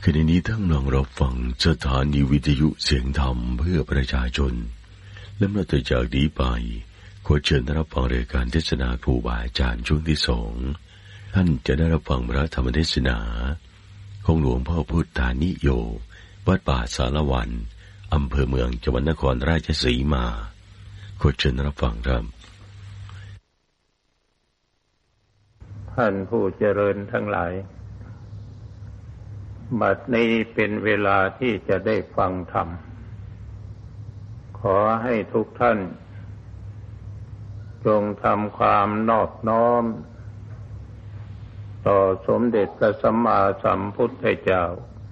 ขณะนี้ท่านกำลังรับฟังสถานีวิทยุเสียงธรรมเพื่อประชาชนและนับจากนี้ไปขอเชิญรับฟังรายการเทศนาครูบาอาจารย์ช่วงที่2ท่านจะได้รับฟังพระธรรมเทศนาของหลวงพ่อพุทธานิโยวัดป่าสารวันอำเภอเมืองจังหวัดนครราชสีมาขอเชิญรับฟังครับท่านผู้เจริญทั้งหลายบัดนี้เป็นเวลาที่จะได้ฟังธรรมขอให้ทุกท่านจงทำความนอบน้อมต่อสมเด็จพระสัมมาสัมพุทธเจ้า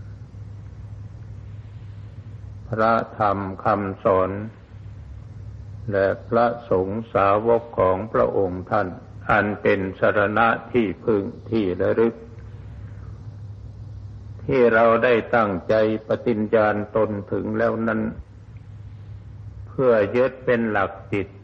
พระธรรมคำสอนและพระสงฆ์สาวกของพระองค์ท่านอันเป็นสรณะที่พึ่งที่ระลึกที่เราได้ตั้งใจปฏิญญาณตนถึงแล้วนั้นเพื่อยึดเป็นหลักจิต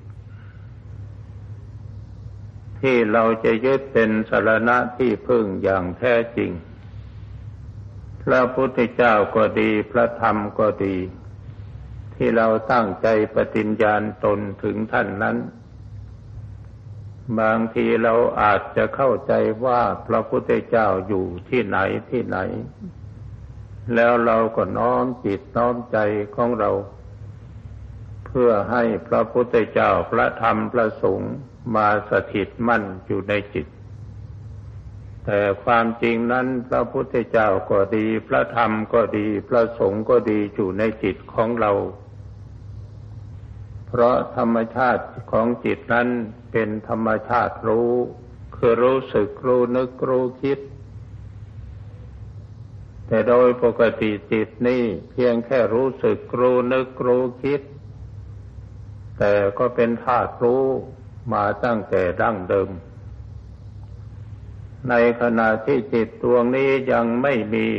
ที่เราจะยึดเป็นสรณะที่พึ่งอย่างแท้จริงพระพุทธเจ้าก็ดีพระธรรมก็ดีที่เราตั้งใจปฏิญญาณตนถึงท่านนั้นบางทีเราอาจจะเข้าใจว่าพระพุทธเจ้าอยู่ที่ไหนที่ไหนแล้วเราก็น้อมจิตน้อมใจของเราเพื่อให้พระพุทธเจ้าพระธรรมพระสงฆ์มาสถิตมั่นอยู่ในจิตแต่ความจริงนั้นพระพุทธเจ้าก็ดีพระธรรมก็ดีพระสงฆ์ก็ดีอยู่ในจิตของเราเพราะธรรมชาติของจิตนั้นเป็นธรรมชาติรู้คือรู้สึกรู้นึกรู้คิดแต่โดยปกติจิตนี่เพียงแค่รู้สึกรู้นึกรู้คิดแต่ก็เป็นธาตุรู้มาตั้งแต่ดั้งเดิมในขณะที่จิตดวงนี้ยังไม่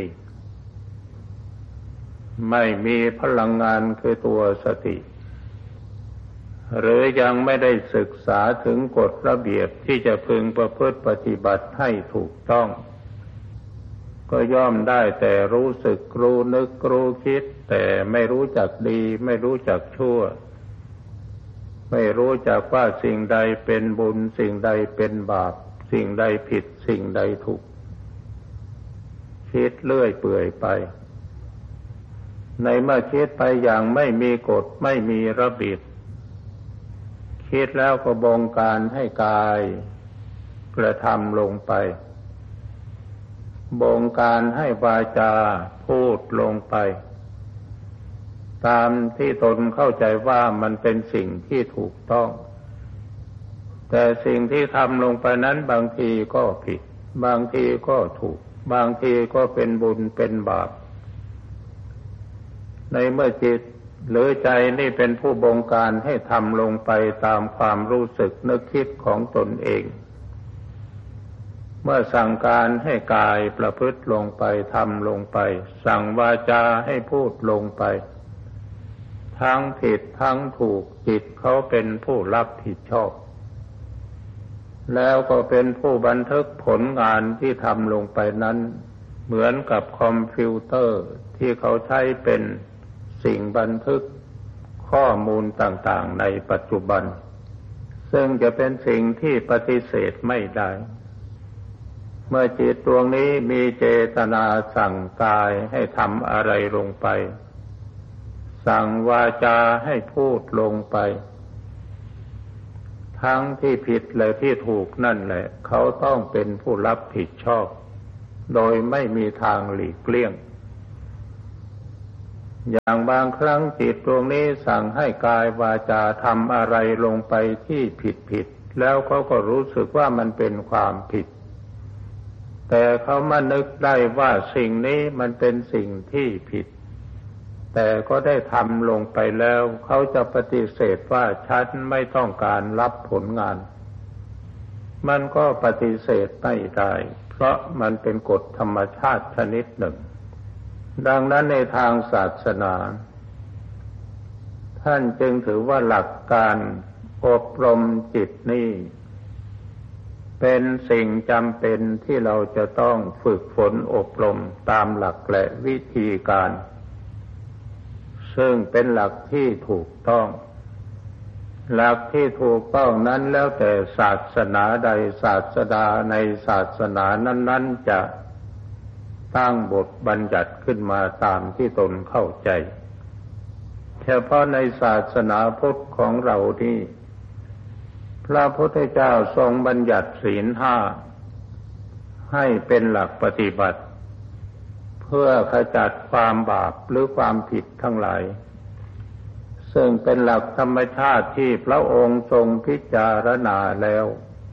มีพลังงานคือตัวสติหรือยังไม่ได้ศึกษาถึงกฎระเบียบที่จะพึงประพฤติปฏิบัติให้ถูกต้องก็ย่อมได้แต่รู้สึกรู้นึกรู้คิดแต่ไม่รู้จักดีไม่รู้จักชั่วไม่รู้จักว่าสิ่งใดเป็นบุญสิ่งใดเป็นบาปสิ่งใดผิดสิ่งใดถูกคิดเลื่อยเปื่อยไปในเมื่อคิดไปอย่างไม่มีกฎไม่มีระเบียบคิดแล้วก็บงการให้กายกระทำลงไปบงการให้วาจาพูดลงไปตามที่ตนเข้าใจว่ามันเป็นสิ่งที่ถูกต้องแต่สิ่งที่ทำลงไปนั้นบางทีก็ผิดบางทีก็ถูกบางทีก็เป็นบุญเป็นบาปในเมื่อจิตหรือใจนี่เป็นผู้บงการให้ทำลงไปตามความรู้สึกนึกคิดของตนเองเมื่อสั่งการให้กายประพฤติลงไปทำลงไปสั่งวาจาให้พูดลงไปทั้งผิดทั้งถูกจิตเขาเป็นผู้รับผิดชอบแล้วก็เป็นผู้บันทึกผลงานที่ทำลงไปนั้นเหมือนกับคอมพิวเตอร์ที่เขาใช้เป็นสิ่งบันทึกข้อมูลต่างๆในปัจจุบันซึ่งจะเป็นสิ่งที่ปฏิเสธไม่ได้เมื่อจิตดวงนี้มีเจตนาสั่งกายให้ทำอะไรลงไปสั่งวาจาให้พูดลงไปทั้งที่ผิดและที่ถูกนั่นแหละเขาต้องเป็นผู้รับผิดชอบโดยไม่มีทางหลีกเลี่ยงอย่างบางครั้งจิตดวงนี้สั่งให้กายวาจาทำอะไรลงไปที่ผิดแล้วเขาก็รู้สึกว่ามันเป็นความผิดแต่เขามานึกได้ว่าสิ่งนี้มันเป็นสิ่งที่ผิดแต่ก็ได้ทำลงไปแล้วเขาจะปฏิเสธว่าฉันไม่ต้องการรับผลงานมันก็ปฏิเสธไม่ได้เพราะมันเป็นกฎธรรมชาติชนิดหนึ่งดังนั้นในทางศาสนาท่านจึงถือว่าหลักการอบรมจิตนี้เป็นสิ่งจำเป็นที่เราจะต้องฝึกฝนอบรมตามหลักและวิธีการซึ่งเป็นหลักที่ถูกต้องหลักที่ถูกต้องนั้นแล้วแต่ศาสนาใดศาสดาในศาสนานั้นๆจะตั้งบทบัญญัติขึ้นมาตามที่ตนเข้าใจเฉพาะในศาสนาพุทธของเราที่พระพุทธเจ้าทรงบัญญัติศีล 5ให้เป็นหลักปฏิบัติเพื่อขจัดความบาปหรือความผิดทั้งหลายซึ่งเป็นหลักธรรมชาติที่พระองค์ทรงพิจารณาแล้ว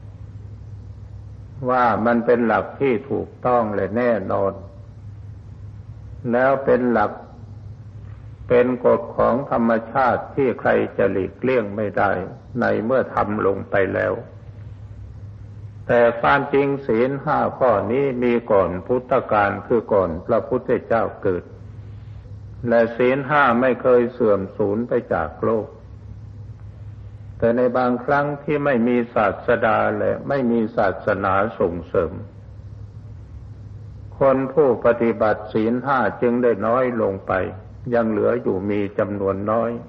ว่ามันเป็นหลักที่ถูกต้องและแน่นอนแล้วเป็นหลักเป็นกฎของธรรมชาติที่ใครจะหลีกเลี่ยงไม่ได้ในเมื่อทำลงไปแล้วแต่ความจริงศีล 5ข้อนี้มีก่อนพุทธกาลคือก่อนพระพุทธเจ้าเกิดและศีล 5ไม่เคยเสื่อมสูญไปจากโลกแต่ในบางครั้งที่ไม่มีศาสดาและไม่มีศาสนาส่งเสริมคนผู้ปฏิบัติศีล 5จึงได้น้อยลงไปยังเหลืออยู่มีจำนวนน้อย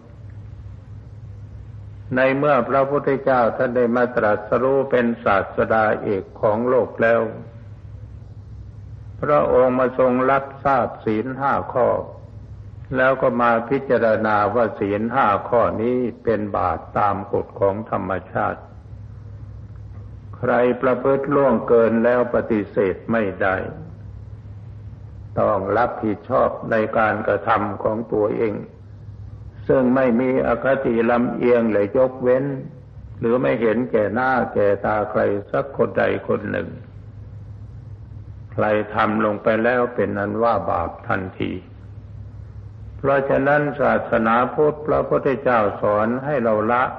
ในเมื่อพระพุทธเจ้าท่านได้มาตรัสรู้เป็นศาสดาเอกของโลกแล้วพระองค์มาทรงรับทราบศีล 5ข้อแล้วก็มาพิจารณาว่าศีล 5ข้อนี้เป็นบาปตามกฎของธรรมชาติใครประพฤติล่วงเกินแล้วปฏิเสธไม่ได้ต้องรับผิดชอบในการกระทำของตัวเองซึ่งไม่มีอคติลำเอียงและยกเว้นหรือไม่เห็นแก่หน้าแก่ตาใครสักคนใดคนหนึ่งใครทำลงไปแล้วเป็นนั้นว่าบาปทันทีเพราะฉะนั้นศาสนาพุทธพระพุทธเจ้าสอนให้เรา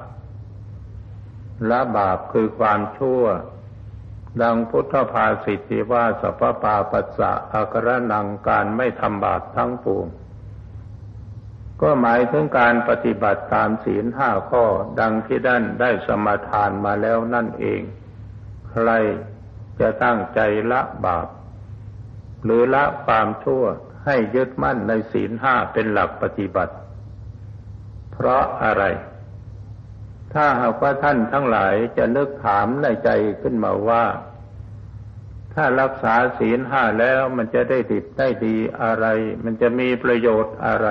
ละบาปคือความชั่วดังพุทธภาษิตที่ว่าสัพพปาปัสสะอาการนังการไม่ทำบาปทั้งปวงก็หมายถึงการปฏิบัติตามศีล 5ข้อดังที่ได้สมาทานมาแล้วนั่นเองใครจะตั้งใจละบาปหรือละความชั่วให้ยึดมั่นในศีล 5เป็นหลักปฏิบัติเพราะอะไรถ้าหากว่าท่านทั้งหลายจะนึกถามในใจขึ้นมาว่าถ้ารักษาศีล 5แล้วมันจะได้ดิบได้ดีอะไรมันจะมีประโยชน์อะไร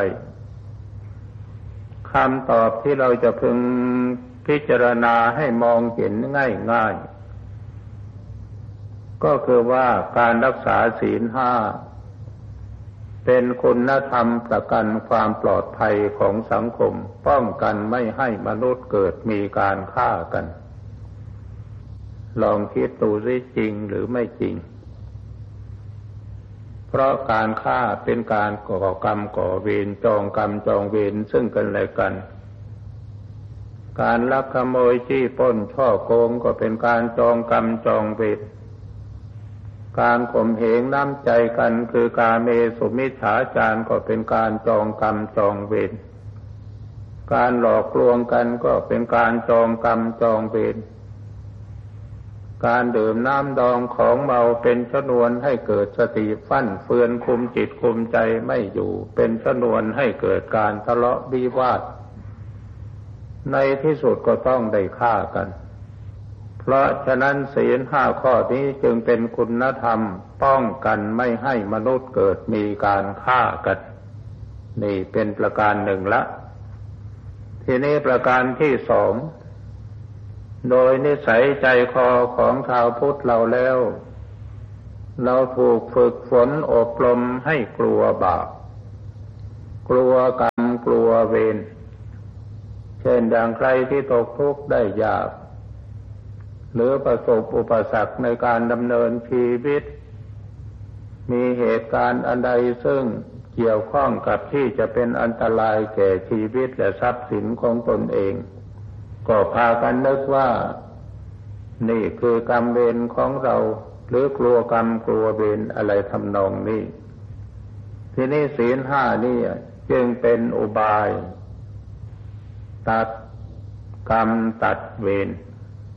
คำตอบที่เราจะพึงพิจารณาให้มองเห็นง่ายๆก็คือว่าการรักษาศีล 5เป็นคุณธรรมประกันความปลอดภัยของสังคมป้องกันไม่ให้มนุษย์เกิดมีการฆ่ากันลองคิดดูสิจริงหรือไม่จริงเพราะการฆ่าเป็นการก่อกรรมก่อเวรจองกรรมจองเวรซึ่งกันและกันการลักขโมยจี้ปล้นฉ้อโกงก็เป็นการจองกรรมจองเวรการข่มเหงน้ำใจกันคือกาเมสุมิจฉาจารก็เป็นการจองกรรมจองเวรการหลอกลวงกันก็เป็นการจองกรรมจองเวรการดื่มน้ำดองของเมาเป็นชนวนให้เกิดสติฟั่นเฟือนคุมจิตคุมใจไม่อยู่เป็นชนวนให้เกิดการทะเลาะวิวาทในที่สุดก็ต้องได้ฆ่ากันเพราะฉะนั้นศีล 5ข้อนี้จึงเป็นคุณธรรมป้องกันไม่ให้มนุษย์เกิดมีการฆ่ากันนี่เป็นประการหนึ่งละทีนี้ประการที่ 2โดยนิสัยใจคอของชาวพุทธเราแล้วเราถูกฝึกฝนอบรมให้กลัวบาปกลัวกรรมกลัวเวรเช่นอย่างใครที่ตกทุกข์ได้ยากหรือประสบอุปสรรคในการดำเนินชีวิตมีเหตุการณ์อันใดซึ่งเกี่ยวข้องกับที่จะเป็นอันตรายแก่ชีวิตและทรัพย์สินของตนเองก็พากันนึกว่านี่คือกรรมเวรของเราหรือกลัวกรรมกลัวเวรอะไรทำนองนี้ทีนี้ศีล 5นี่จึงเป็นอุบายตัดกรรมตัดเวร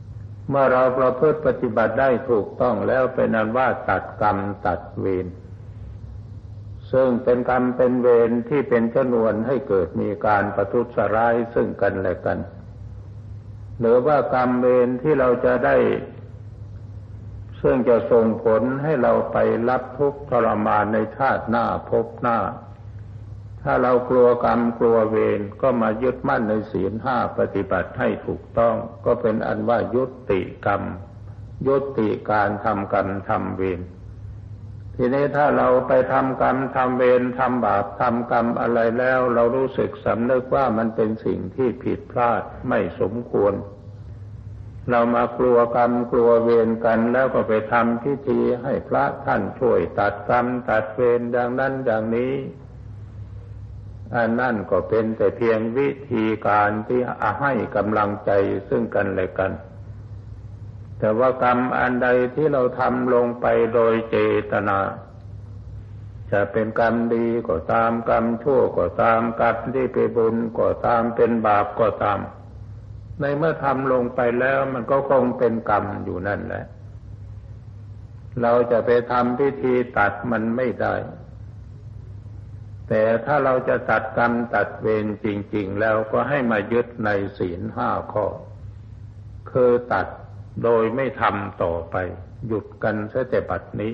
เมื่อเราประพฤติปฏิบัติได้ถูกต้องแล้วเป็นอันว่าตัดกรรมตัดเวรซึ่งเป็นกรรมเป็นเวรที่เป็นชนวนให้เกิดมีการประทุษร้ายซึ่งกันและกันหรือว่ากรรมเวรที่เราจะได้ซึ่งจะส่งผลให้เราไปรับทุกข์ทรมานในชาติหน้าภพหน้าถ้าเรากลัวกรรมกลัวเวรก็มายึดมั่นในศีลห้าปฏิบัติให้ถูกต้องก็เป็นอันว่ายุติกรรมยุติการทำกรรมทำเวรทีนี้ถ้าเราไปทำกรรมทำเวรทำบาปทำกรรมอะไรแล้วเรารู้สึกสำนึกว่ามันเป็นสิ่งที่ผิดพลาดไม่สมควรเรามากลัวกรรมกลัวเวรกันแล้วก็ไปทำพิธีให้พระท่านช่วยตัดกรรมตัดเวรดังนั้นดังนี้อันนั่นก็เป็นแต่เพียงวิธีการที่ให้กำลังใจซึ่งกันและกันแต่ว่ากรรมอันใดที่เราทำลงไปโดยเจตนาจะเป็นกรรมดีก็ตามกรรมชั่วก็ตามกรรมที่เป็นบุญก็ตามเป็นบาปก็ตามในเมื่อทำลงไปแล้วมันก็คงเป็นกรรมอยู่นั่นแหละเราจะไปทำพิธีตัดมันไม่ได้แต่ถ้าเราจะตัดกรรมตัดเวรจริงๆแล้วก็ให้มายึดในศีลห้าข้อคือตัดโดยไม่ทำต่อไปหยุดกันเสียแต่บัดนี้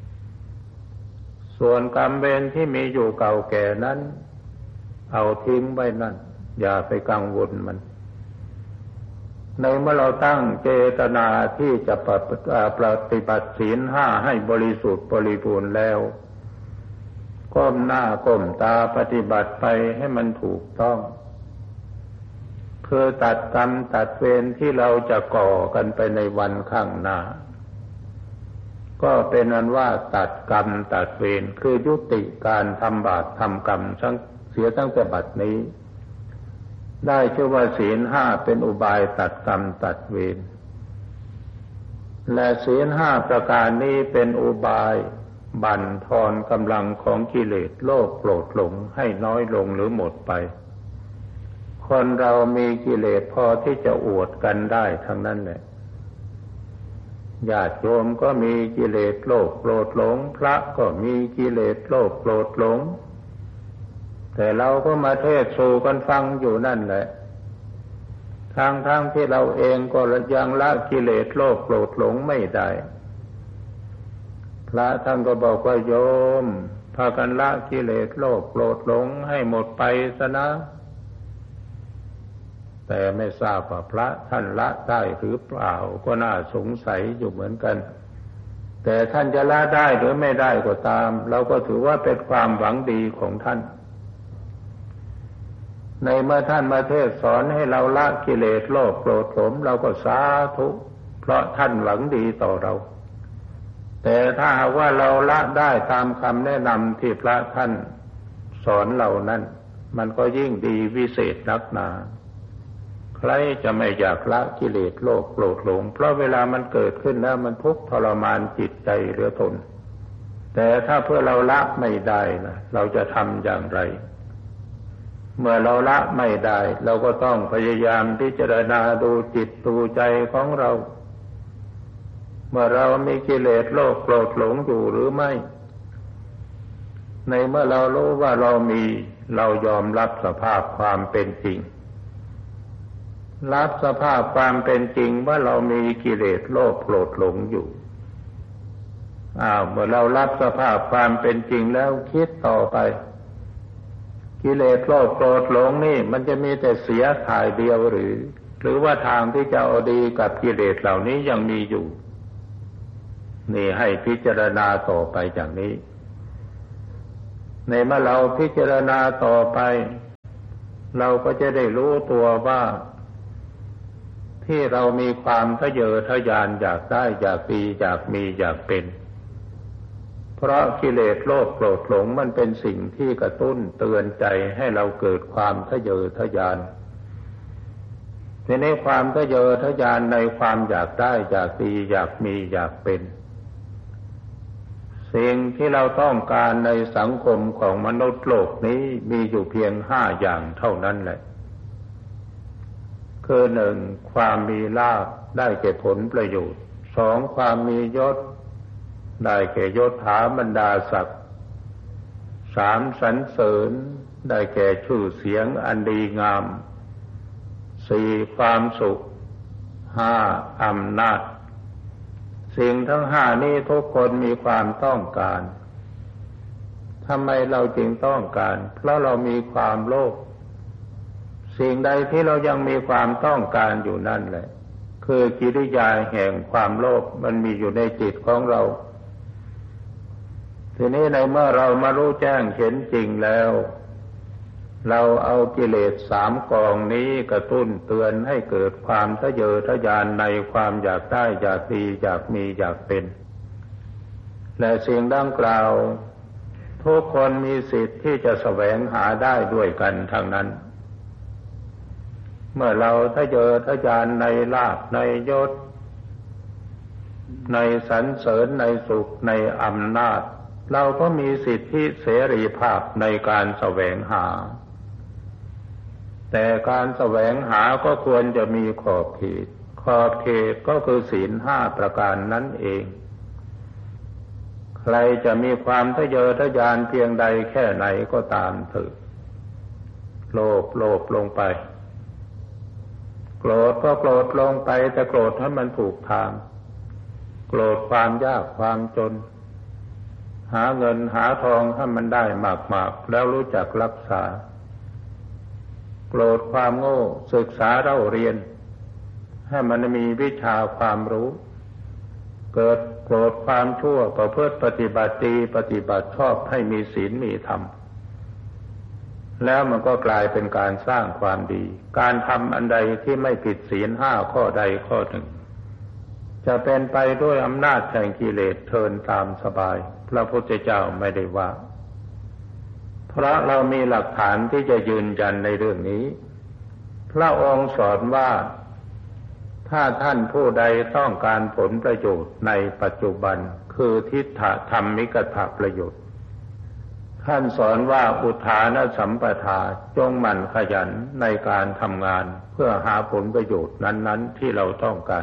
ส่วนกรรมเวรที่มีอยู่เก่าแก่นั้นเอาทิ้งไว้นั่นอย่าไปกังวลมันในเมื่อเราตั้งเจตนาที่จะปฏิบัติศีลห้าให้บริสุทธิ์บริบูรณ์แล้วก้มหน้าก้มตาปฏิบัติไปให้มันถูกต้องคือตัดกรรมตัดเวรที่เราจะก่อกันไปในวันข้างหน้าก็เป็นอันว่าตัดกรรมตัดเวรคือยุติการทำบาปทำกรรมเสียตั้งแต่บัดนี้ได้ชื่อว่าศีลห้าเป็นอุบายตัดกรรมตัดเวรและศีลห้าประการนี้เป็นอุบายบั่นทอนกำลังของกิเลสโลภโกรธหลงให้น้อยลงหรือหมดไปคนเรามีกิเลสพอที่จะอวดกันได้ทั้งนั้นแหละญาติโยมก็มีกิเลสโลภโกรธหลงพระก็มีกิเลสโลภโกรธหลงแต่เราก็มาเทศน์สู่กันฟังอยู่นั่นแหละทั้งที่เราเองก็ยังละกิเลสโลภโกรธหลงไม่ได้พระท่านก็บอกว่าโยมพากันละกิเลสโลภโกรธหลงให้หมดไปซะนะแต่ไม่ทราบว่าพระท่านละได้หรือเปล่าก็น่าสงสัยอยู่เหมือนกันแต่ท่านจะละได้หรือไม่ได้ก็ตามเราก็ถือว่าเป็นความหวังดีของท่านในเมื่อท่านมาเทศสอนให้เราละกิเลสโลภโกรธหลงเราก็สาธุเพราะท่านหวังดีต่อเราแต่ถ้าหากว่าเราละได้ตามคำแนะนำที่พระท่านสอนเรานั้นมันก็ยิ่งดีวิเศษนักหนาใครจะไม่อยากละกิเลสโลภโกรธหลงเพราะเวลามันเกิดขึ้นแล้วมันทุกข์ทรมานจิตใจเหลือทนแต่ถ้าเพื่อเราละไม่ได้นะเราจะทำอย่างไรเมื่อเราละไม่ได้เราก็ต้องพยายามพิจารณาดูจิตดูใจของเราเมื่อเรามีกิเลสโลภโกรธหลงอยู่หรือไม่ในเมื่อเรารู้ว่าเรามีเรายอมรับสภาพความเป็นจริงรับสภาพความเป็นจริงว่าเรามีกิเลสโลภโกรธหลงอยู่เมื่อเรารับสภาพความเป็นจริงแล้วคิดต่อไปกิเลสโลภโกรธหลงนี่มันจะมีแต่เสียถ่ายเดียวหรือว่าทางที่จะเอาดีกับกิเลสเหล่านี้ยังมีอยู่นี่ให้พิจารณาต่อไปอย่างนี้ในเมื่อเราพิจารณาต่อไปเราก็จะได้รู้ตัวว่าที่เรามีความทะเยอทะยานอยากได้อยากดีอยากมีอยากเป็นเพราะกิเลสโลภโกรธหลงมันเป็นสิ่งที่กระตุ้นเตือนใจให้เราเกิดความทะเยอทะยานทีนี้ความทะเยอทะยานในความอยากได้อยากดีอยากมีอยากเป็นสิ่งที่เราต้องการในสังคมของมนุษย์โลกนี้มีอยู่เพียง5 อย่างเท่านั้นแหละคือหนึ่งความมีลาภได้แก่ผลประโยชน์สองความมียศได้แก่ยศถาบรรดาศักดิ์สามสรรเสริญได้แก่ชื่อเสียงอันดีงามสี่ความสุขห้าอำนาจสิ่งทั้งห้านี้ทุกคนมีความต้องการทำไมเราจึงต้องการเพราะเรามีความโลภสิ่งใดที่เรายังมีความต้องการอยู่นั่นแหละคือกิริยาแห่งความโลภมันมีอยู่ในจิตของเราทีนี้ในเมื่อเรามารู้แจ้งเห็นจริงแล้วเราเอากิเลสสามกองนี้กระตุ้นเตือนให้เกิดความทะเยอทะยานในความอยากได้อยากดีอยากมีอยากเป็นและสิ่งดังกล่าวทุกคนมีสิทธิ์ที่จะแสวงหาได้ด้วยกันทั้งนั้นเมื่อเราทะเยอทะยานในลาภในยศในสรรเสริญในสุขในอำนาจเราก็มีสิทธิเสรีภาพในการแสวงหาแต่การแสวงหาก็ควรจะมีขอบเขตก็คือศีลห้าประการนั้นเองใครจะมีความทะเยอทะยานเพียงใดแค่ไหนก็ตามเถิดโลภลงไปโกรธก็โกรธลงไปแต่โกรธให้มันถูกทางโกรธความยากความจนหาเงินหาทองให้มันได้มากๆแล้วรู้จักรักษาโกรธความโง่ศึกษาเล่าเรียนให้มันมีวิชาความรู้เกิดโกรธความชั่วประพฤติปฏิบัติดีปฏิบัติชอบให้มีศีลมีธรรมแล้วมันก็กลายเป็นการสร้างความดีการทำอันใดที่ไม่ผิดศีลห้าข้อใดข้อหนึ่งจะเป็นไปด้วยอำนาจแห่งกิเลสเทินตามสบายพระพุทธเจ้าไม่ได้ว่าเพราะเรามีหลักฐานที่จะยืนยันในเรื่องนี้พระองค์สอนว่าถ้าท่านผู้ใดต้องการผลประโยชน์ในปัจจุบันคือทิฏฐธรรมิกถประโยชน์ท่านสอนว่าอุทานสัมปทาจงหมั่นขยันในการทำงานเพื่อหาผลประโยชน์นั้นๆที่เราต้องการ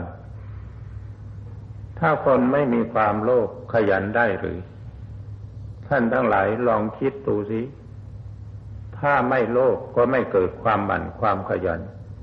ถ้าคนไม่มีความโลภขยันได้หรือท่านทั้งหลายลองคิดดูสิถ้าไม่โลภก็ไม่เกิดความหมั่นความขยัน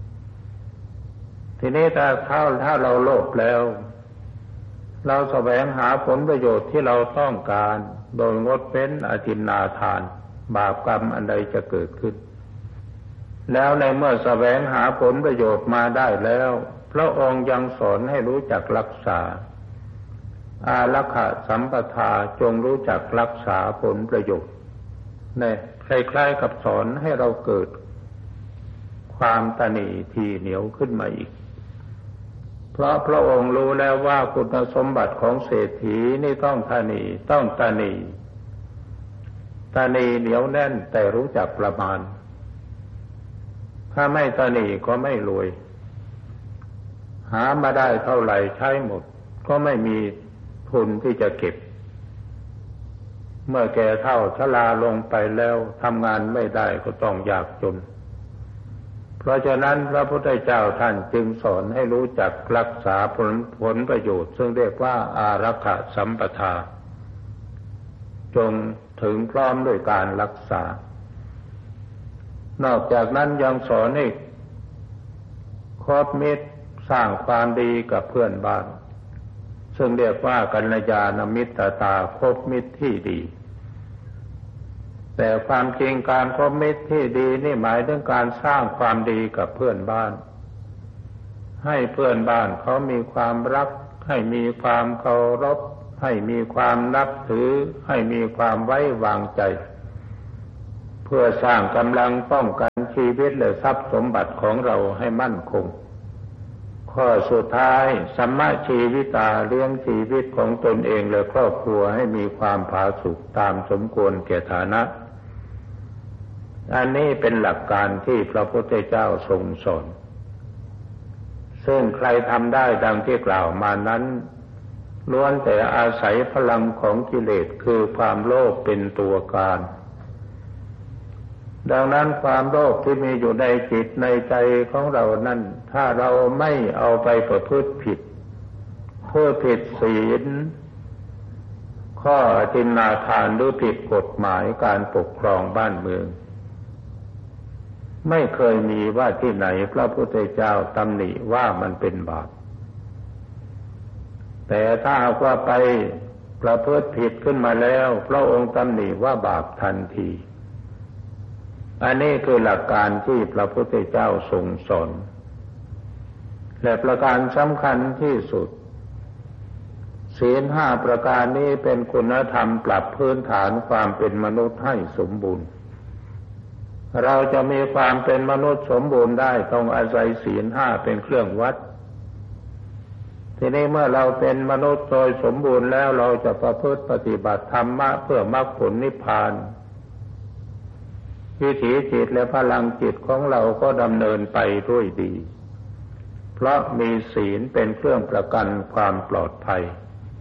ทีนี้ถ้าเราโลภแล้วเราแสวงหาผลประโยชน์ที่เราต้องการโดยงดเว้นอทินนาทานบาปกรรมอันใดจะเกิดขึ้นแล้วในเมื่อแสวงหาผลประโยชน์มาได้แล้วพระองค์ยังสอนให้รู้จักรักษาอารักขสัมปทาจงรู้จักรักษาผลประโยชน์เนี่ยคล้ายๆกับสอนให้เราเกิดความตณีทีเหนียวขึ้นมาอีกเพราะพระองค์รู้แล้วว่าคุณสมบัติของเศรษฐีนี่ต้องตณีเหนียวแน่นแต่รู้จักประมาณถ้าไม่ตณีก็ไม่รวยหามาได้เท่าไหร่ใช้หมดก็ไม่มีทุนที่จะเก็บเมื่อแก่เฒ่าชราลงไปแล้วทำงานไม่ได้ก็ต้องยากจนเพราะฉะนั้นพระพุทธเจ้าท่านจึงสอนให้รู้จักรักษาผลประโยชน์ซึ่งเรียกว่าอารักขสัมปทาจงถึงพร้อมด้วยการรักษานอกจากนั้นยังสอนให้คบมิตรสร้างความดีกับเพื่อนบ้านซึ่งเรียกว่ากัลยาณมิตรตาคบมิตรที่ดีแต่ความจริงการคบมิตรที่ดีนี่หมายถึงการสร้างความดีกับเพื่อนบ้านให้เพื่อนบ้านเขามีความรักให้มีความเคารพให้มีความนับถือให้มีความไว้วางใจเพื่อสร้างกำลังป้องกันชีวิตและทรัพย์สมบัติของเราให้มั่นคงข้อสุดท้ายสัมมาชีวิตาเลี้ยงชีวิตของตนเองและครอบครัวให้มีความผาสุกตามสมควรแก่ฐานะอันนี้เป็นหลักการที่พระพุทธเจ้าทรงสอนซึ่งใครทำได้ดังที่กล่าวมานั้นล้วนแต่อาศัยพลังของกิเลสคือความโลภเป็นตัวการดังนั้นความโลภที่มีอยู่ในจิตในใจของเรานั้นถ้าเราไม่เอาไปประพฤติผิดศีลข้ออทินนาทานหรือผิดกฎหมายการปกครองบ้านเมืองไม่เคยมีว่าที่ไหนพระพุทธเจ้าตำหนิว่ามันเป็นบาปแต่ถ้าหากว่าไปประพฤติผิดขึ้นมาแล้วพระองค์ตำหนิว่าบาปทันทีอันนี้คือหลักการที่พระพุทธเจ้าทรงสอนและประการสำคัญที่สุดศีล5ประการนี้เป็นคุณธรรมปรับพื้นฐานความเป็นมนุษย์ให้สมบูรณ์เราจะมีความเป็นมนุษย์สมบูรณ์ได้ต้องอาศัยศีล5เป็นเครื่องวัดทีนี้เมื่อเราเป็นมนุษย์โดยสมบูรณ์แล้วเราจะประพฤติปฏิบัติธรรมะเพื่อมรรคผลนิพพานวิถีจิตและพลังจิตของเราก็ดำเนินไปด้วยดีเพราะมีศีลเป็นเครื่องประกันความปลอดภัย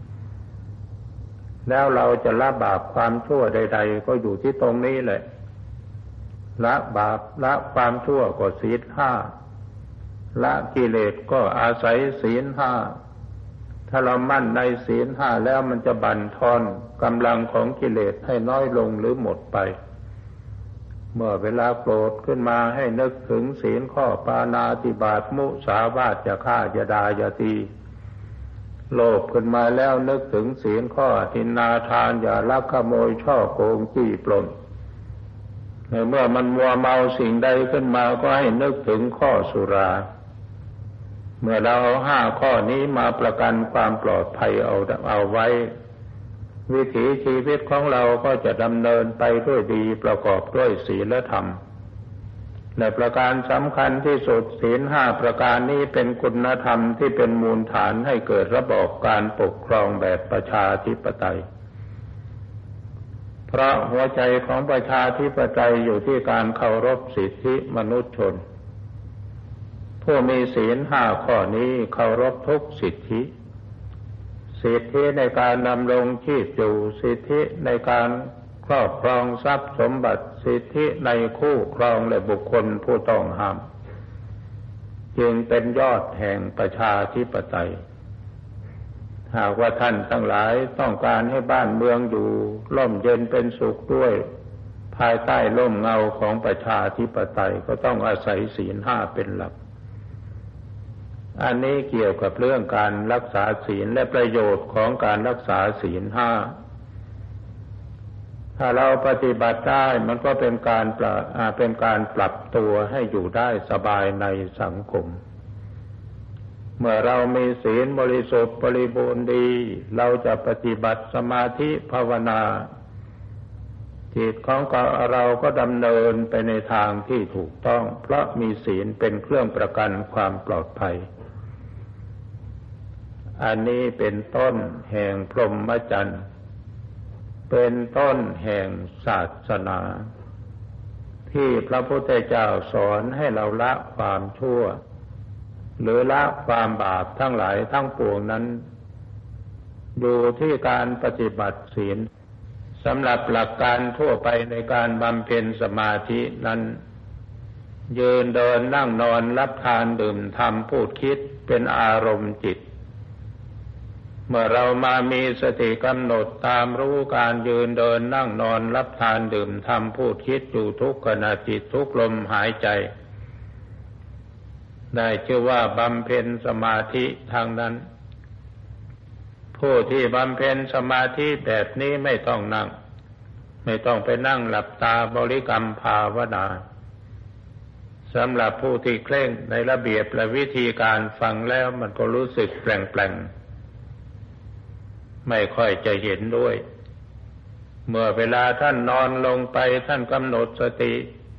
แล้วเราจะละบาปความชั่วใดๆก็อยู่ที่ตรงนี้แหละละบาปละความชั่วก็ศีล5ละกิเลสก็อาศัยศีล5ถ้าเรามั่นในศีล5แล้วมันจะบั่นทอนกำลังของกิเลสให้น้อยลงหรือหมดไปเมื่อเวลาโกรธขึ้นมาให้นึกถึงศีลข้อปาณาติบาตมุสาวาทอย่าฆ่าอย่าด่าอย่าตีโลภขึ้นมาแล้วนึกถึงศีลข้ออทินนาทานอย่าลักขโมยฉ้อโกงจี้ปล้นเมื่อมันมัวเมาสิ่งใดขึ้นมาก็ให้นึกถึงข้อสุราเมื่อเราเอา5ข้อนี้มาประกันความปลอดภัยเอาไว้วิถีชีวิตของเราก็จะดำเนินไปด้วยดีประกอบด้วยศีลธรรมและประการสำคัญที่สุดศีล5ประการนี้เป็นคุณธรรมที่เป็นมูลฐานให้เกิดระบอบการปกครองแบบประชาธิปไตยเพราะหัวใจของประชาธิปไตยอยู่ที่การเคารพสิทธิมนุษยชนผู้มีศีล5ข้อนี้เคารพทุกสิทธิในการดำรงชีพอยู่สิทธิในการครอบครองทรัพย์สมบัติสิทธิในคู่ครองและบุคคลผู้ต้องห้ามจึงเป็นยอดแห่งประชาธิปไตยหากว่าท่านทั้งหลายต้องการให้บ้านเมืองอยู่ร่มเย็นเป็นสุขด้วยภายใต้ร่มเงาของประชาธิปไตยก็ต้องอาศัยศีล5เป็นหลักอันนี้เกี่ยวกับเรื่องการรักษาศีลและประโยชน์ของการรักษาศีล5ถ้าเราปฏิบัติได้มันก็เป็นการปรับตัวให้อยู่ได้สบายในสังคมเมื่อเรามีศีลบริสุทธิ์บริบูรณ์ดีเราจะปฏิบัติสมาธิภาวนาจิตของเราก็ดำเนินไปในทางที่ถูกต้องเพราะมีศีลเป็นเครื่องประกันความปลอดภัยอันนี้เป็นต้นแห่งพรหมจรรย์เป็นต้นแห่งศาสนาที่พระพุทธเจ้าสอนให้เราละความชั่วหรือละความบาปทั้งหลายทั้งปวงนั้นอยู่ที่การปฏิบัติศีลสำหรับหลักการทั่วไปในการบำเพ็ญสมาธินั้นยืนเดินนั่งนอนรับทานดื่มทำพูดคิดเป็นอารมณ์จิตเมื่อเรามามีสติกำหนดตามรู้การยืนเดินนั่งนอนรับทานดื่มทำพูดคิดอยู่ทุกขณะจิตทุกลมหายใจได้ชื่อว่าบำเพ็ญสมาธิทางนั้นผู้ที่บำเพ็ญสมาธิแบบนี้ไม่ต้องนั่งไม่ต้องไปนั่งหลับตาบริกรรมภาวนาสำหรับผู้ที่เคร่งในระเบียบและวิธีการฟังแล้วมันก็รู้สึกแปลงๆไม่ค่อยจะเห็นด้วยเมื่อเวลาท่านนอนลงไปท่านกำหนดสติ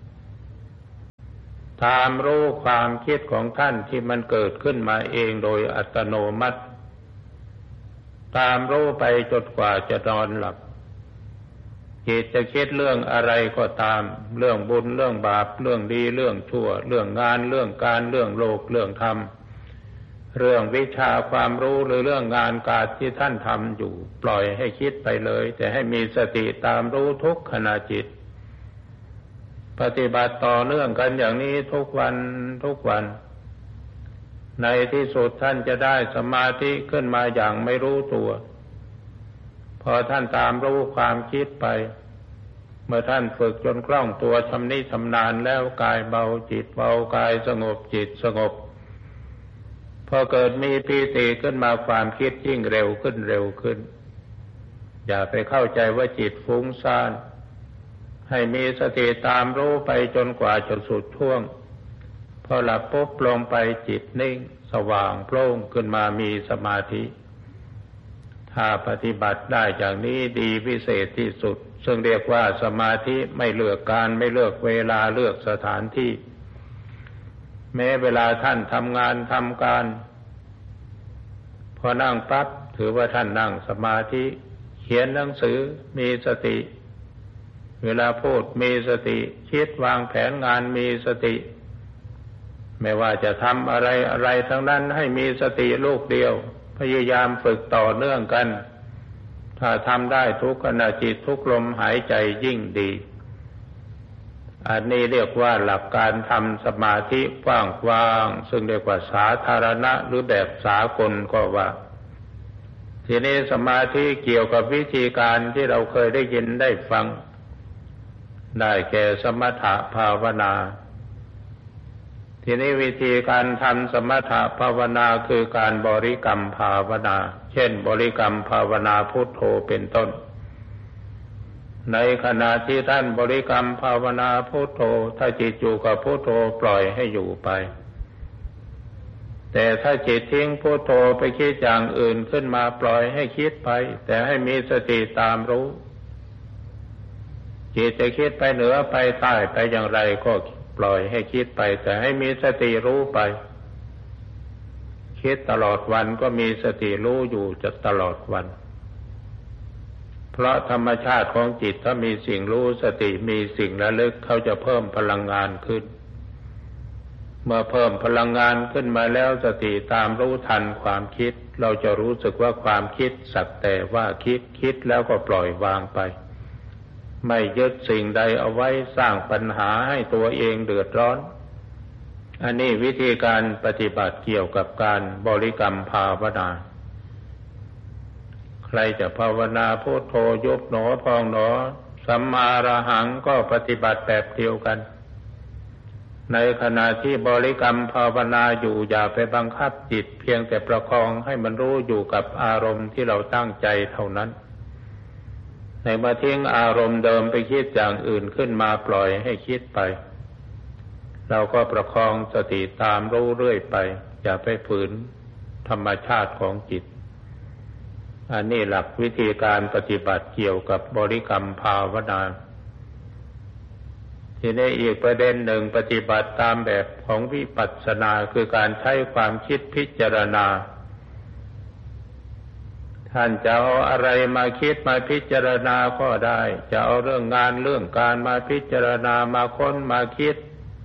ตามรู้ความคิดของท่านที่มันเกิดขึ้นมาเองโดยอัตโนมัติตามรู้ไปจนกว่าจะนอนหลับจิตจะคิดเรื่องอะไรก็ตามเรื่องบุญเรื่องบาปเรื่องดีเรื่องชั่วเรื่องงานเรื่องการเรื่องโลกเรื่องธรรมเรื่องวิชาความรู้หรือเรื่องงานการที่ท่านทำอยู่ปล่อยให้คิดไปเลยแต่ให้มีสติตามรู้ทุกขณะจิตปฏิบัติต่อเนื่องกันอย่างนี้ทุกวันทุกวันในที่สุดท่านจะได้สมาธิขึ้นมาอย่างไม่รู้ตัวพอท่านตามรู้ความคิดไปเมื่อท่านฝึกจนคล่องตัวชำนิชำนาญแล้วกายเบาจิตเบากายสงบจิตสงบพอเกิดมีปีติขึ้นมาความคิดยิ่งเร็วขึ้นเร็วขึ้นอย่าไปเข้าใจว่าจิตฟุ้งซ่านให้มีสติตามรู้ไปจนกว่าจะสุดท่วงพอหลับปุ๊บลงไปจิตนิ่งสว่างโปร่งขึ้นมามีสมาธิถ้าปฏิบัติได้อย่างนี้ดีพิเศษที่สุดซึ่งเรียกว่าสมาธิไม่เลือกการไม่เลือกเวลาเลือกสถานที่แม้เวลาท่านทำงานทำการพอนั่งปั๊บถือว่าท่านนั่งสมาธิเขียนหนังสือมีสติเวลาพูดมีสติคิดวางแผนงานมีสติไม่ว่าจะทำอะไรอะไรทั้งนั้นให้มีสติลูกเดียวพยายามฝึกต่อเนื่องกันถ้าทำได้ทุกขณะจิตทุกลมหายใจยิ่งดีอันนี้เรียกว่าหลักการทำสมาธิกว้างๆซึ่งเรียกว่าสาธารณะหรือแบบสากลก็ว่าทีนี้สมาธิเกี่ยวกับวิธีการที่เราเคยได้ยินได้ฟังได้แก่สมถภาวนาทีนี้วิธีการทำสมถภาวนาคือการบริกรรมภาวนาเช่นบริกรรมภาวนาพุทโธเป็นต้นในขณะที่ท่านบริกรรมภาวนาพุทโธถ้าจิตอยู่กับพุทโธปล่อยให้อยู่ไปแต่ถ้าจิตทิ้งพุทโธไปคิดอย่างอื่นขึ้นมาปล่อยให้คิดไปแต่ให้มีสติตามรู้จิตจะคิดไปเหนือไปใต้ไปอย่างไรก็ปล่อยให้คิดไปแต่ให้มีสติรู้ไปคิดตลอดวันก็มีสติรู้อยู่จะตลอดวันเพราะธรรมชาติของจิตถ้ามีสิ่งรู้สติมีสิ่งระลึกเขาจะเพิ่มพลังงานขึ้นเมื่อเพิ่มพลังงานขึ้นมาแล้วสติตามรู้ทันความคิดเราจะรู้สึกว่าความคิดสักแต่ว่าคิดแล้วก็ปล่อยวางไปไม่ยึดสิ่งใดเอาไว้สร้างปัญหาให้ตัวเองเดือดร้อนอันนี้วิธีการปฏิบัติเกี่ยวกับการบริกรรมภาวนาใครจะภาวนาพุทโธยุบหนอพองหนอสัมมาอรหังก็ปฏิบัติแบบเดียวกันในขณะที่บริกรรมภาวนาอยู่อย่าไปบังคับจิตเพียงแต่ประคองให้มันรู้อยู่กับอารมณ์ที่เราตั้งใจเท่านั้นในเมื่อทิ้งอารมณ์เดิมไปคิดอย่างอื่นขึ้นมาปล่อยให้คิดไปเราก็ประคองสติตามรู้เรื่อยไปอย่าไปฝืนธรรมชาติของจิตอันนี้หลักวิธีการปฏิบัติเกี่ยวกับบริกรรมภาวนาทีนี้อีกประเด็นหนึ่งปฏิบัติตามแบบของวิปัสสนาคือการใช้ความคิดพิจารณาท่านจะเอาอะไรมาคิดมาพิจารณาก็ได้จะเอาเรื่องงานเรื่องการมาพิจารณามาค้นมาคิด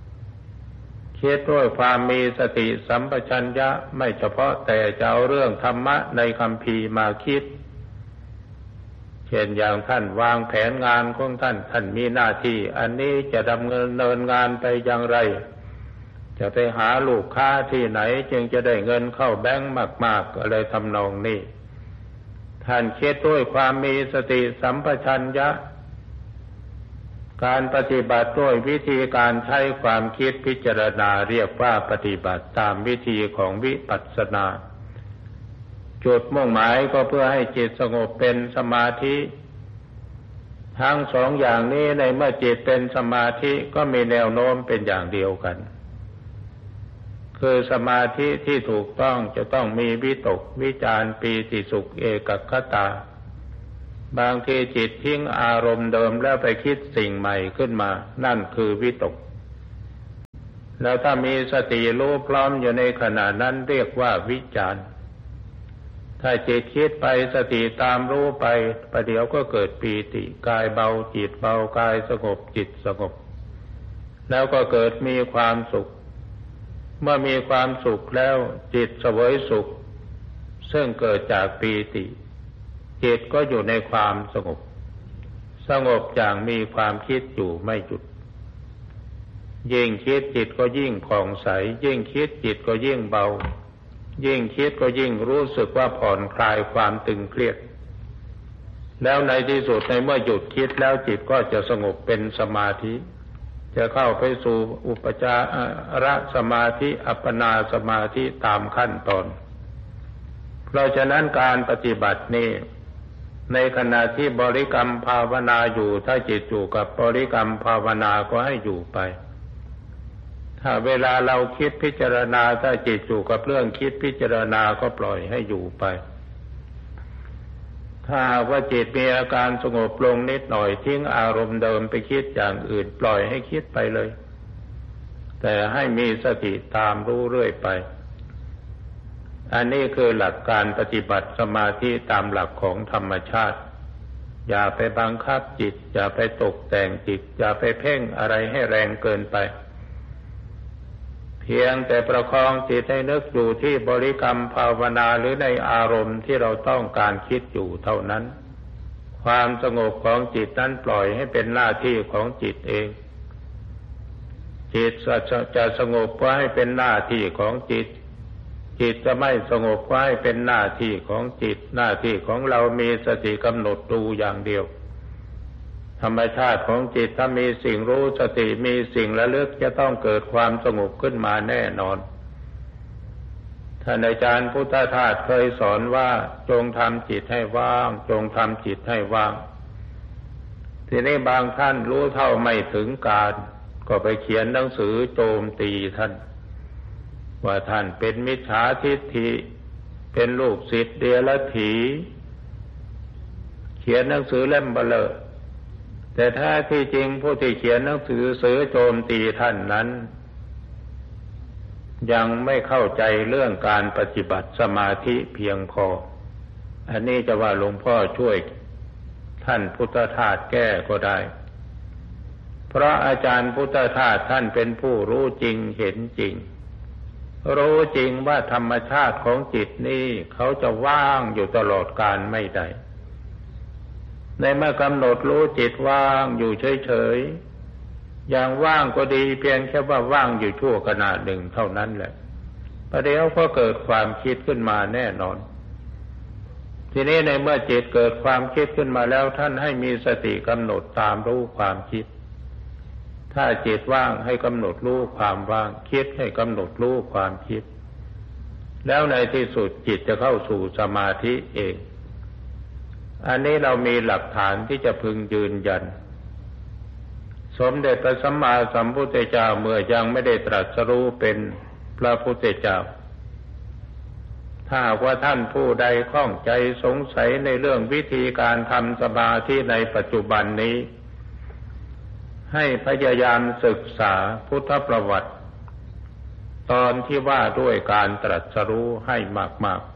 ด้วยความมีสติสัมปชัญญะไม่เฉพาะแต่จะเอาเรื่องธรรมะในคัมภีร์มาคิดเช่นอย่างท่านวางแผนงานของท่านมีหน้าที่อันนี้จะดำเนินงานไปอย่างไรจะไปหาลูกค้าที่ไหนจึงจะได้เงินเข้าแบงก์มากๆอะไรทำนองนี้ท่านคิดด้วยความมีสติสัมปชัญญะการปฏิบัติด้วยวิธีการใช้ความคิดพิจารณาเรียกว่าปฏิบัติตามวิธีของวิปัสสนาจุดมุ่งหมายก็เพื่อให้จิตสงบเป็นสมาธิทั้งสองอย่างนี้ในเมื่อจิตเป็นสมาธิก็มีแนวโน้มเป็นอย่างเดียวกันคือสมาธิที่ถูกต้องจะต้องมีวิตกวิจารปีติสุขเอกคตาบางทีจิตทิ้งอารมณ์เดิมแล้วไปคิดสิ่งใหม่ขึ้นมานั่นคือวิตกแล้วถ้ามีสติรู้พร้อมอยู่ในขณะนั้นเรียกว่าวิจารถ้าจิตคิดไปสติตามรู้ไปประเดี๋ยวก็เกิดปีติกายเบาจิตเบากายสงบจิตสงบแล้วก็เกิดมีความสุขเมื่อมีความสุขแล้วจิตเสวยสุขซึ่งเกิดจากปีติจิตก็อยู่ในความสงบอย่างมีความคิดอยู่ไม่หยุดยิ่งคิดจิตก็ยิ่งผ่องใสยิ่งคิดจิตก็ยิ่งเบายิ่งคิดก็ยิ่งรู้สึกว่าผ่อนคลายความตึงเครียดแล้วในที่สุดในเมื่อหยุดคิดแล้วจิตก็จะสงบเป็นสมาธิจะเข้าไปสู่อุปจารสมาธิอัปปนาสมาธิตามขั้นตอนเพราะฉะนั้นการปฏิบัตินี้ในขณะที่บริกรรมภาวนาอยู่ถ้าจิตอยู่กับบริกรรมภาวนาก็ให้อยู่ไปถ้าเวลาเราคิดพิจารณาถ้าจิตอยู่กับเรื่องคิดพิจารณาก็ปล่อยให้อยู่ไปถ้าว่าจิตมีอาการสงบลงนิดหน่อยทิ้งอารมณ์เดิมไปคิดอย่างอื่นปล่อยให้คิดไปเลยแต่ให้มีสติตามรู้เรื่อยไปอันนี้คือหลักการปฏิบัติสมาธิตามหลักของธรรมชาติอย่าไปบังคับจิตอย่าไปตกแต่งจิตอย่าไปเพ่งอะไรให้แรงเกินไปเพียงแต่ประคองจิตให้นึกอยู่ที่บริกรรมภาวนาหรือในอารมณ์ที่เราต้องการคิดอยู่เท่านั้นความสงบของจิตนั้นปล่อยให้เป็นหน้าที่ของจิตเองจิตจะสงบก็ให้เป็นหน้าที่ของจิตจิตจะไม่สงบก็ให้เป็นหน้าที่ของจิตหน้าที่ของเรามีสติกำหนดดูอย่างเดียวธรรมชาติของจิตถ้ามีสิ่งรู้สติมีสิ่งระลึกจะต้องเกิดความสงบขึ้นมาแน่นอนท่านอาจารย์พุทธทาสเคยสอนว่าจงทำจิตให้ว่างจงทำจิตให้ว่างทีนี้บางท่านรู้เท่าไม่ถึงการก็ไปเขียนหนังสือโจมตีท่านว่าท่านเป็นมิจฉาทิฏฐิเป็นลูกศิษย์เดรัจฉีเขียนหนังสือเล่มเบ้อเร่อแต่แท้ที่จริงผู้ที่เขียนหนังสือโจมตีท่านนั้นยังไม่เข้าใจเรื่องการปฏิบัติสมาธิเพียงพออันนี้จะว่าหลวงพ่อช่วยท่านพุทธทาสแก้ก็ได้เพราะอาจารย์พุทธทาสท่านเป็นผู้รู้จริงเห็นจริงรู้จริงว่าธรรมชาติของจิตนี้เขาจะว่างอยู่ตลอดกาลไม่ได้ในเมื่อกำหนดรู้จิตว่างอยู่เฉยๆอย่างว่างก็ดีเพียงแค่ว่าว่างอยู่ชั่วขณะหนึ่งเท่านั้นแหละประเดี๋ยวก็เกิดความคิดขึ้นมาแน่นอนทีนี้ในเมื่อจิตเกิดความคิดขึ้นมาแล้วท่านให้มีสติกำหนดตามรู้ความคิดถ้าจิตว่างให้กำหนดรู้ความว่างคิดให้กำหนดรู้ความคิดแล้วในที่สุดจิตจะเข้าสู่สมาธิเองอันนี้เรามีหลักฐานที่จะพึงยืนยันสมเด็จพระสัมมาสัมพุทธเจ้าเมื่อยังไม่ได้ตรัสรู้เป็นพระพุทธเจ้าถ้าว่าท่านผู้ใดข้องใจสงสัยในเรื่องวิธีการทำสมาธิในปัจจุบันนี้ให้พยายามศึกษาพุทธประวัติตอนที่ว่าด้วยการตรัสรู้ให้มาก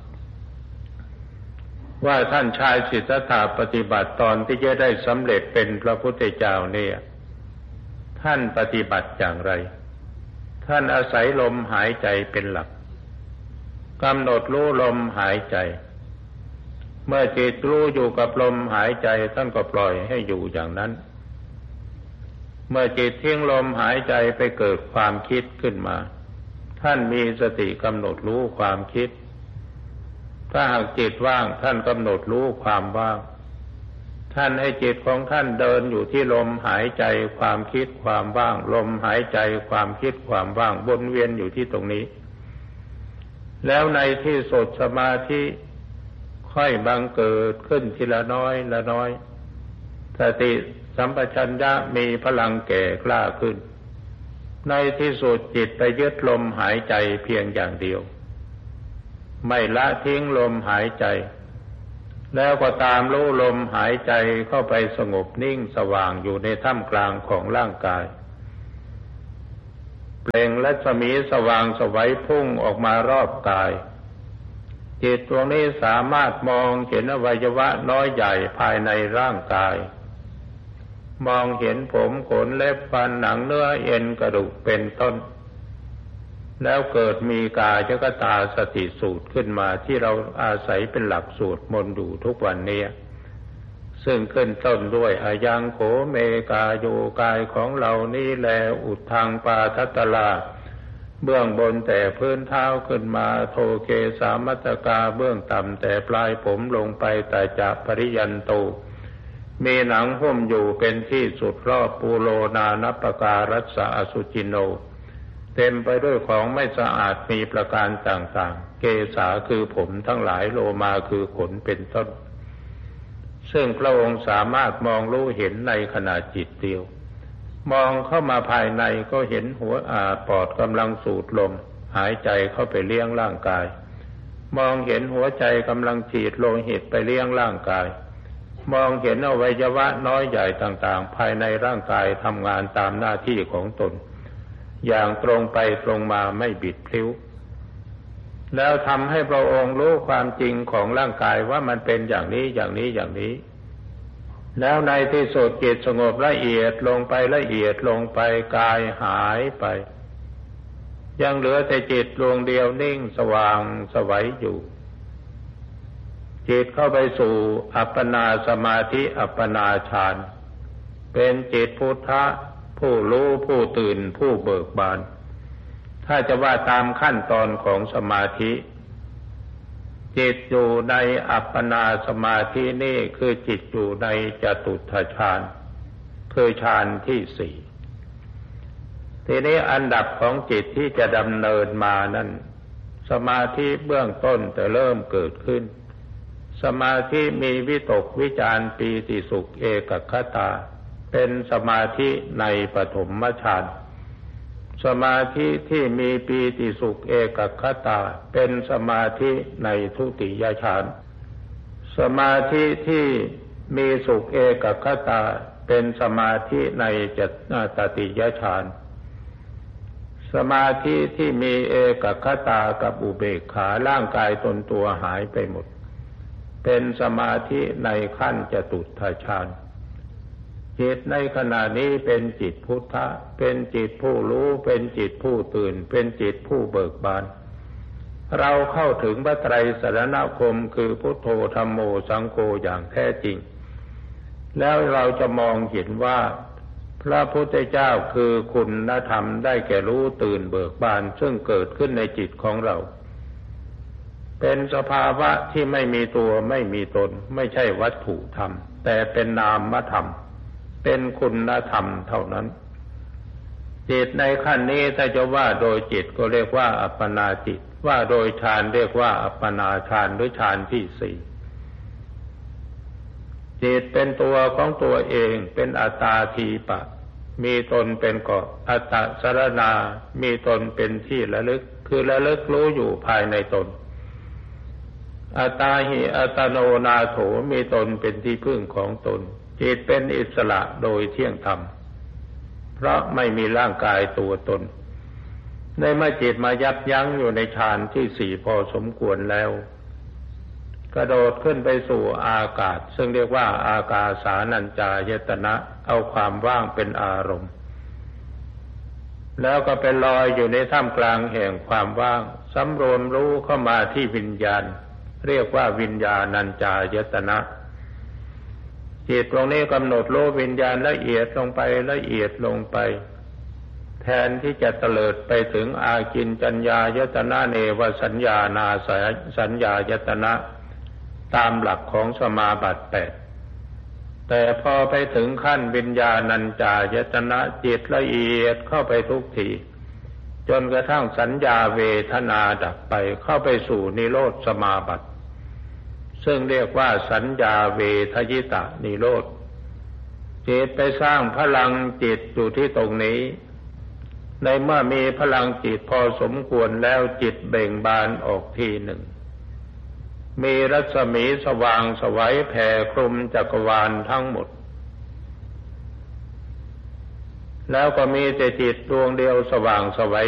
ๆว่าท่านชายสิทธัตถะปฏิบัติตอนที่จะได้สำเร็จเป็นพระพุทธเจ้าเนี่ยท่านปฏิบัติอย่างไรท่านอาศัยลมหายใจเป็นหลักกำหนดรู้ลมหายใจเมื่อจิตรู้อยู่กับลมหายใจท่านก็ปล่อยให้อยู่อย่างนั้นเมื่อจิตทิ้งลมหายใจไปเกิดความคิดขึ้นมาท่านมีสติกำหนดรู้ความคิดถ้าหากจิตว่างท่านกำหนดรู้ความว่างท่านให้จิตของท่านเดินอยู่ที่ลมหายใจความคิดความว่างลมหายใจความคิดความว่างวนเวียนอยู่ที่ตรงนี้แล้วในที่สุดสมาธิค่อยบังเกิดขึ้นทีละน้อยละน้อยสติสัมปชัญญะมีพลังแก่กล้าขึ้นในที่สุดจิตไปยึดลมหายใจเพียงอย่างเดียวไม่ละทิ้งลมหายใจแล้วก็ตามรู้ลมหายใจเข้าไปสงบนิ่งสว่างอยู่ในท่ามกลางของร่างกายเปล่งรัศมีสว่างไสวพุ่งออกมารอบกายจิตดวงนี้สามารถมองเห็นอวัยวะน้อยใหญ่ภายในร่างกายมองเห็นผมขนเล็บฟันหนังเนื้อเอ็นกระดูกเป็นต้นแล้วเกิดมีกายคตาสติสูตรขึ้นมาที่เราอาศัยเป็นหลักสวดมนต์อยู่ทุกวันนี้ซึ่งขึ้นต้นด้วยอายังโขเมกาโยกายของเรานี้แลอุทธังปาทัตตลาเบื้องบนแต่พื้นเท้าขึ้นมาโทเกสามัตตกาเบื้องต่ำแต่ปลายผมลงไปแต่จะปริยันโตมีหนังหุ้มอยู่เป็นที่สุดรอบปูโลนานัปปการัสสะอสุจิโนเต็มไปด้วยของไม่สะอาดมีประการต่างๆเกสาคือผมทั้งหลายโลมาคือขนเป็นต้นซึ่งพระองค์สามารถมองรู้เห็นในขณะจิตเดียวมองเข้ามาภายในก็เห็นหัวปอดกำลังสูดลมหายใจเข้าไปเลี้ยงร่างกายมองเห็นหัวใจกำลังฉีดโลหิตไปเลี้ยงร่างกายมองเห็นอวัยวะน้อยใหญ่ต่างๆภายในร่างกายทำงานตามหน้าที่ของตนอย่างตรงไปตรงมาไม่บิดพลิ้วแล้วทำให้พระองค์รู้ความจริงของร่างกายว่ามันเป็นอย่างนี้อย่างนี้อย่างนี้แล้วในที่สุดจิตสงบละเอียดลงไปละเอียดลงไปกายหายไปยังเหลือแต่จิตดวงเดียวนิ่งสว่างไสวอยู่จิตเข้าไปสู่อัปปนาสมาธิอัปปนาฌานเป็นจิตพุทธะผู้รู้ผู้ตื่นผู้เบิกบานถ้าจะว่าตามขั้นตอนของสมาธิจิตอยู่ในอัปปนาสมาธินี่คือจิตอยู่ในจตุตถฌานคือฌานที่สี่ทีนี้อันดับของจิตที่จะดำเนินมานั้นสมาธิเบื้องต้นแต่เริ่มเกิดขึ้นสมาธิมีวิตกวิจารปีติสุขเอกคตาเป็นสมาธิในปฐมฌานสมาธิที่มีปีติสุขเอกคตาเป็นสมาธิในทุติยฌานสมาธิที่มีสุขเอกคตาเป็นสมาธิในตติยฌานสมาธิที่มีเอกคตากับอุเบกขาร่างกายตนตัวหายไปหมดเป็นสมาธิในขั้นจตุตถฌานจิตในขณะนี้เป็นจิตพุทธะเป็นจิตผู้รู้เป็นจิตผู้ตื่นเป็นจิตผู้เบิกบานเราเข้าถึงพระไตรสรณคมคือพุทโธธัมโมสังโฆอย่างแท้จริงแล้วเราจะมองเห็นว่าพระพุทธเจ้าคือคุณธรรมได้แก่รู้ตื่นเบิกบานซึ่งเกิดขึ้นในจิตของเราเป็นสภาวะที่ไม่มีตัวไม่มีตนไม่ใช่วัตถุธรรมแต่เป็นนามธรรมเป็นคุณธรรมเท่านั้นจิตในขั้นนี้ถ้าจะว่าโดยจิตก็เรียกว่าอัปปนาจิตว่าโดยฌานเรียกว่าอัปปนาฌานหรือฌานที่สี่จิตเป็นตัวของตัวเองเป็นอัตตาทีปะมีตนเป็นเกาะอัตตสรณามีตนเป็นที่ระลึกคือระลึกรู้อยู่ภายในตนอัตตาหิอัตโนนาโถมีตนเป็นที่พึ่งของตนจิตเป็นอิสระโดยเที่ยงธรรมเพราะไม่มีร่างกายตัวตนในเมื่อจิตมายับยั้งอยู่ในฌานที่สี่พอสมควรแล้วกระโดดขึ้นไปสู่อากาศซึ่งเรียกว่าอากาสานัญจายตนะเอาความว่างเป็นอารมณ์แล้วก็เป็นลอยอยู่ในท่ามกลางแห่งความว่างสำรวมรู้เข้ามาที่วิญญาณเรียกว่าวิญญาณัญจายตนะจิตตรงนี้กำหนดรู้วิญญาณละเอียดลงไปละเอียดลงไปแทนที่จะเตลิดไปถึงอากินจัญญายตนะเนวสัญญานาสัญญายตนะตามหลักของสมาบัติ8แต่พอไปถึงขั้นวิญญาณัญจายตนะจิตละเอียดเข้าไปทุกทีจนกระทั่งสัญญาเวทนาดับไปเข้าไปสู่นิโรธสมาบัติซึ่งเรียกว่าสัญญาเวทยิตะนิโรธจิตไปสร้างพลังจิตอยู่ที่ตรงนี้ในเมื่อมีพลังจิตพอสมควรแล้วจิตเบ่งบานออกทีหนึ่งมีรัศมีสว่างไสวแผ่คลุมจักรวาลทั้งหมดแล้วก็มีแต่จิตดวงเดียวสว่างไสว